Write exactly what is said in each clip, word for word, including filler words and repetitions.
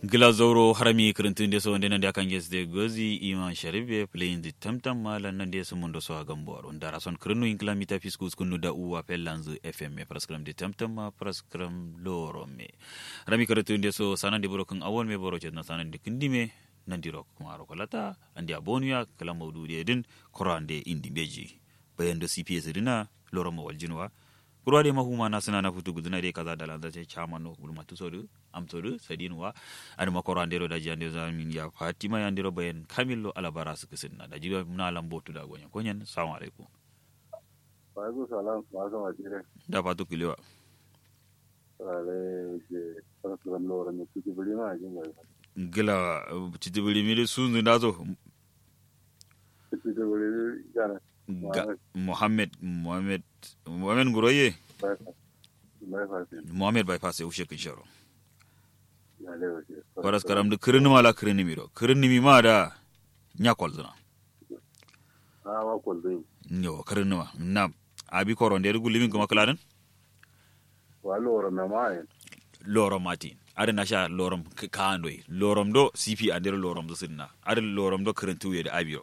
Glazoro harami kirintun deso wande nan da kan yes de gozi iman sharibe playing the tamtam malan nan deso mundo so agambo aron dara son kirinu inkla mita fiskus kunu da uwa pelanzu fm praskram de tamtam ma praskram loro me harami kirintun deso sanan de brokan awon me boro na sanan de kindime nan diro kuma ro kolata andi abonuya kala mawdu de din korande indi beji bayan da cps dina loro mo waljinwa kurwa de mahuma na suna na futu guduna de kaza da lanza ce chairman no gulmatu sodu amsodu sadinwa an makoro andero da jande zamin ya fatima ya andero bayan kamillo alabara su kisinna da jiwa muna lambotu da gonya konyen assalamu alaikum wa alaikum salam wa sama dire da fatu kilewa ale je program loro ne tuti bulima jinga gila tuti bulimi sunzu dazo tuti bulimi jana Mohammed Mohammed Mohammed Nguroye bypass Mohammed bypass ushe kinsharo ya lewo je paras karam de kirni mala kirni miro kirni mi ma da nyakol zuna ah wa kolbin nyo kirni ma na abi koronde rugul limin kuma kladan wa loro na mai lorom mati ada nasha lorom kaandoi lorom do cp andere lorom do sinna ada lorom do kirintu ye da abiro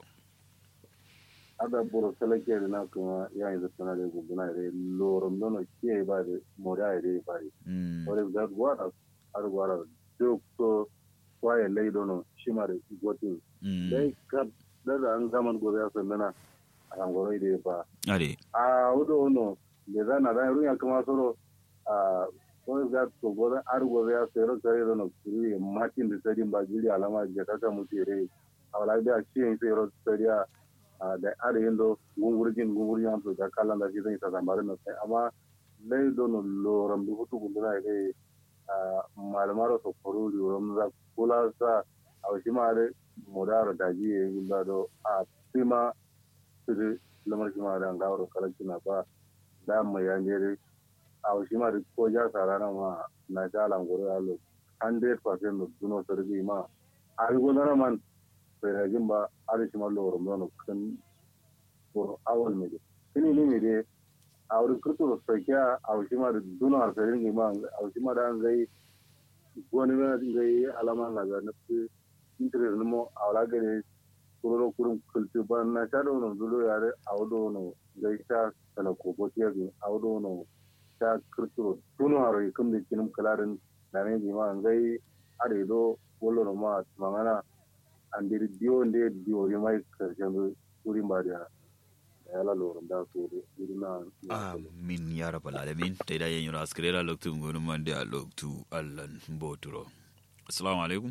ada boro seleke na kuma ya yi zata da guduna re lorom dono ke ba de moda re ba mm ore da gwara ar gwara duk to kwaye lai dono shimare gotin dai ka da an zaman gobe ya sanna an goro ide ba ade a wudo no le zana da ruya kuma soro a ko ga to gobe ar gobe ya sero sai dono kuri matin da sadin ba jiri alama je kaka mutire awala da shi sai ro sariya da are yendo gungurjin gungurjin am to da kala da gidan ta zamare no sai amma lay dono loram du hutu gundura ide malmaro to koru loram za kula sa awshimare modaro daji e gundado a sima tudu lamar shimare an gawro kalakina ba da mai yanjere awshimare ko ja sarana ma na jala ngoro allo one hundred percent no duno sargi ma ai gondara man perajin ba arishi mallo romano kan for awal mede kini ni mede awri kurto sokiya awshima da duno arsarin gi ma awshima da ngai goni na ngai alama na ga nafi intre no awla gare kuroro kurum kulti ban na chado no dulo yare awdo no ngai ta kala ko botiya gi awdo no ta kurto duno aro ikum de kinum kalarin da ne gi ma ngai are do wollo ma mangana andiri dio nde dio rimai karshen wurin ba da yala lorin da su irina amin ya rabbal alamin tai da yanyu askrela loktu ngonu mande a loktu allan boturo assalamu alaikum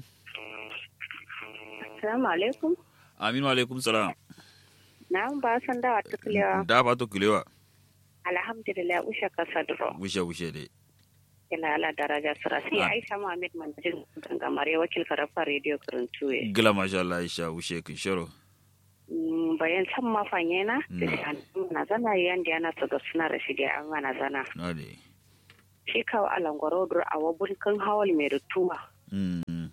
assalamu alaikum amin wa alaikum salam na'am ba san da wata kulewa da ba to kulewa alhamdulillah usha kasadro ushe ushe dai ila ala daraja sura sai Aisha Muhammad Manjin ganga mare wakil karafa radio kuruntuwe gila masha Allah Aisha ushe kin sharo bayan san mafanye na na zana yanda yana so ga suna rashidi an mana zana ade shi kawo alangoro dur awabul kan hawal mai rutuwa mm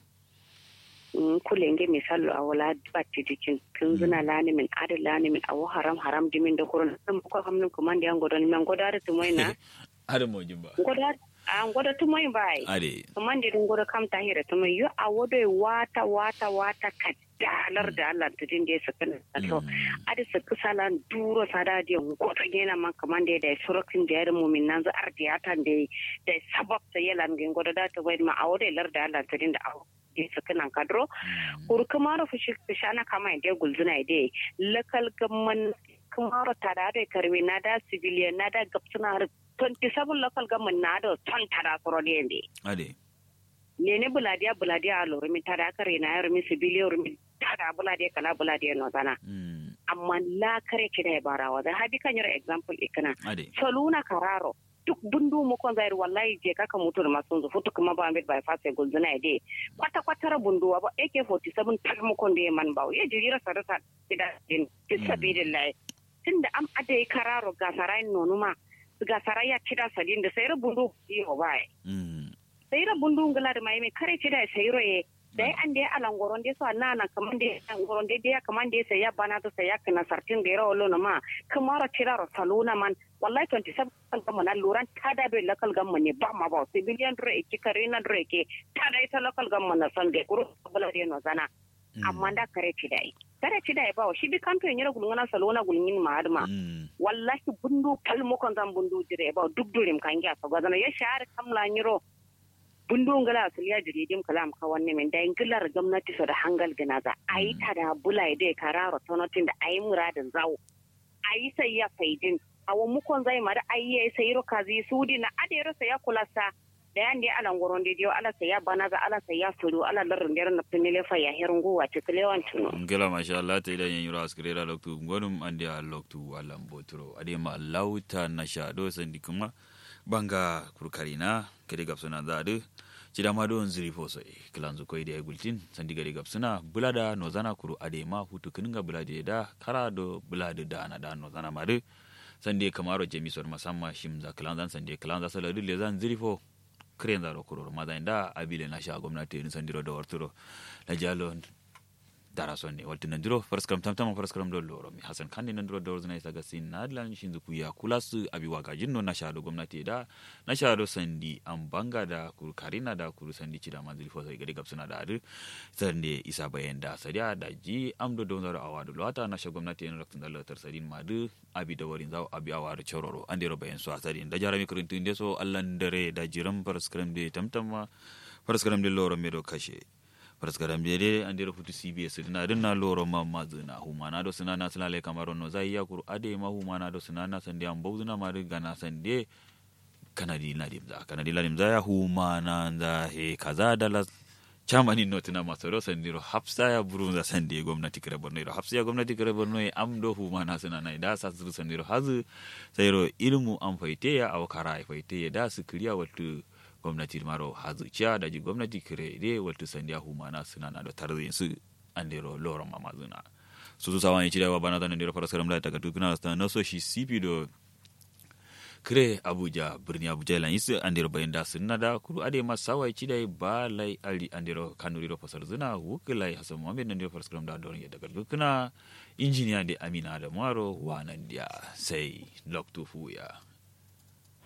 kulenge misalo awala batti dikin kun zuna lani min adal lani min awu haram haram dimin da kurun ko hamnin kuma da yan godon men godare tumoina ade mo jimba godare an gwada tumai bai ade kuma da dun gwada kam tahira tumai yo a wado wata wata wata kadalar da Allah tudin da suka so ade suka salan duro sada da gwada gena man kaman da da surakin da yar mu'min nan za ardiyatan da da sabab ta yalan gen gwada da ta bai ma a wado lar da Allah tudin da awo da suka nan kadro kur kuma ra fushi shana kama da gulzuna ide lakal gamman kuma ra tada da karwe na da civilian na da gapsuna twenty-seven local government na da ton tada korodi ende ade ne ne buladiya buladiya alo remi tada kare na remi sibiliyo remi tada buladiya kala buladiya no sana amma la kare kida barawa da hadi kan yara example ikana soluna kararo duk bundu mu kon zairi wallahi je kaka mutu da masun zu futu kuma ba ambet bypass e gulzuna ide kwata kwata ra bundu ba A K forty-seven tar mu kon de man bawo ye jirira sarata kida din tisabilillah tunda am ade kararo gasarai nonuma ga saraya kida sadin da sai rabundu yo bai mm sai rabundu ngala da mai kare kida sai roye dai an dai alan goron dai so nana kaman dai an goron dai dai kaman dai sai ya bana to sai ya kana sartin da ro lo ma kamara kida ro saluna man wallahi twenty-seven gamma na luran tada be local gamma ne ba ma ba civilian dro e kare na dro ke tada ita local gamma na san de kuro bala de no zana amma da kare ci dai kare ci dai ba shi bi kanto yin yara gulungana salona gulungin ma adma wallahi bundu kalmo kon zan bundu dire ba duk durim kan ya fa gazana ya share kamla nyiro bundu ngala asliya jiridim kalam ka wanne men da ingilar gwamnati so da hangal ginaza ayi tada bulai de kararo tonotin da ayi muradin zawo ayi sai ya faidin awon mukon zai mara ayi sai ro kazi sudi na adero sai ya kulasa da yande alan goron de dio ala sai ya bana za ala sai ya suru ala larin der na pinile fa ya herun guwa ce klewan tuno ngela masha Allah ta idan yin ras krera loktu ngonum ande a loktu alam botro ade ma lauta na shado sandi kuma banga kurkarina kede gapsuna za ade cida ma don ziri fo sai kilanzu koy de gultin sandi gade gapsuna bulada no zana kuru ade ma hutu kininga bulade da karado bulade da na da no zana ma de sandi kamaro jemison masamma shimza kilanzan sandi kilanza saladu le zan ziri fo kren zaro kuroro mazainda abile na sha gwamnati ni sandiro da warturo la jalo darason ne waltin ndiro farskam tamtam farskam do loro mi hasan kandi ndiro do zina isa gasin nadlan shinzu kuya kulasu abi waga jinno na sha do gwamnati da na sha do sandi an banga da kur karina da kur sandi cida manzili fo sai gari gapsuna da adu sande isa bayenda sadiya da ji amdo do zaro awadu lota na sha gwamnati ne raktun da lotar sadin madu abi da warin zawo abi awadu chororo andiro bayan so asadin da jarami kurintu ndeso allan dare da jiram farskam de tamtama farskam de loro medo kashe paraskaram jere andira futu C B S dina dinna loro mamma zuna humana do sunana sulale kamaron no zai yakuru ade ma humana do sunana sande am bawzuna ma riga na sande kanadi na dimza kanadi la dimza ya humana nda he kaza dala chamani notina masoro sandiro hafsa ya burunza sande gwamnati kare borno hafsa ya gwamnati kare borno amdo humana sunana da sa su sandiro hazu sayro ilmu am faite ya awkara faite da su kriya watu gwamnati maro hazuciya da ji gwamnati kire de wato sandiya humana suna na da tarzin su andero loron mamazuna su su sawan ci da wa bana da ndero faraskaram da daga dukuna sta na so shi C P do kire Abuja birni Abuja lan yisu andero bayanda sunna da kuru ade masawa ci da ba lai ali andero kanuri ro fasar zuna wukulai Hassan Muhammad ndero faraskaram da don ya daga dukuna injiniya de Amina da Maro wanan dia sai loktu fuya